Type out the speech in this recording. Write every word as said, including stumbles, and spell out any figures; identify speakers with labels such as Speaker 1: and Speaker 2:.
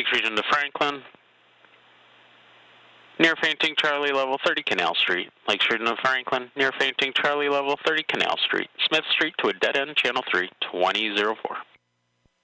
Speaker 1: Lakes Region to Franklin. Near fainting Charlie, level thirty Canal Street. Lakes Region to Franklin. Near fainting Charlie, level thirty Canal Street. Smith Street to a dead end, channel three, twenty oh four.